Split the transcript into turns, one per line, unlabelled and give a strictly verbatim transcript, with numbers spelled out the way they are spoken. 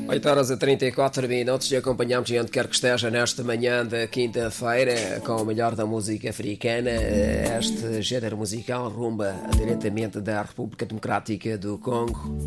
oito horas e trinta e quatro minutos e acompanhamos onde quer que esteja nesta manhã da quinta-feira com o melhor da música africana. Este género musical rumba diretamente da República Democrática do Congo.